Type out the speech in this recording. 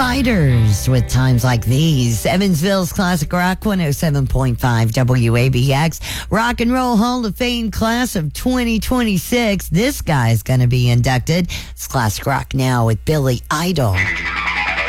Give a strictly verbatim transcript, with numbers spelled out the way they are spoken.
Fighters with Times Like These. Evansville's Classic Rock one oh seven point five W A B X. Rock and Roll Hall of Fame class of twenty twenty-six. This guy's going to be inducted. It's Classic Rock now with Billy Idol.